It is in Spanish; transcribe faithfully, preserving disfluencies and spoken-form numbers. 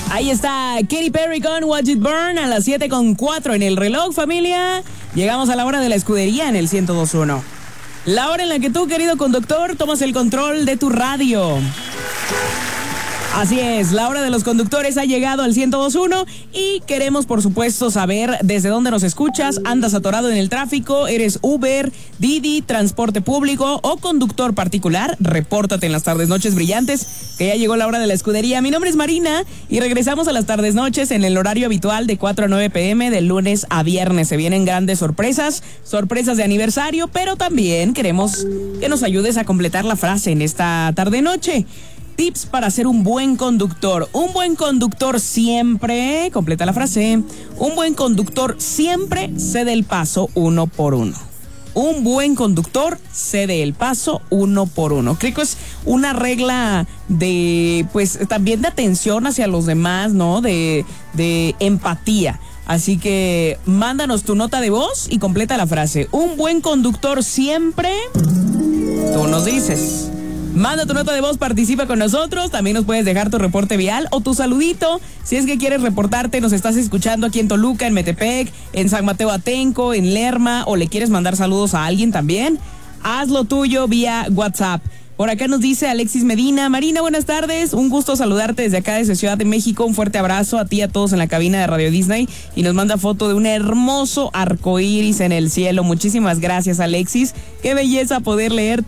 Ahí está Katy Perry con Watch It Burn a las siete con cuatro en el reloj, familia. Llegamos a la hora de la escudería en el ciento dos punto uno. La hora en la que tú, querido conductor, tomas el control de tu radio. Así es, la hora de los conductores ha llegado al ciento dos punto uno y queremos, por supuesto, saber desde dónde nos escuchas. ¿Andas atorado en el tráfico? ¿Eres Uber, Didi, transporte público o conductor particular? Repórtate en las tardes noches brillantes, que ya llegó la hora de la escudería. Mi nombre es Marina y regresamos a las tardes noches en el horario habitual de cuatro a nueve pm de lunes a viernes. Se vienen grandes sorpresas, sorpresas de aniversario, pero también queremos que nos ayudes a completar la frase en esta tarde noche. Tips para ser un buen conductor. Un buen conductor siempre, completa la frase, un buen conductor siempre cede el paso uno por uno. Un buen conductor cede el paso uno por uno. Creo que es una regla de, pues, también de atención hacia los demás, ¿no? De, de empatía. Así que mándanos tu nota de voz y completa la frase. Un buen conductor siempre, tú nos dices. Manda tu nota de voz, participa con nosotros. También nos puedes dejar tu reporte vial o tu saludito. Si es que quieres reportarte, nos estás escuchando aquí en Toluca, en Metepec, en San Mateo Atenco, en Lerma, o le quieres mandar saludos a alguien también, hazlo tuyo vía WhatsApp. Por acá nos dice Alexis Medina. Marina, buenas tardes. Un gusto saludarte desde acá, desde Ciudad de México. Un fuerte abrazo a ti y a todos en la cabina de Radio Disney. Y nos manda foto de un hermoso arcoíris en el cielo. Muchísimas gracias, Alexis. Qué belleza poder leerte.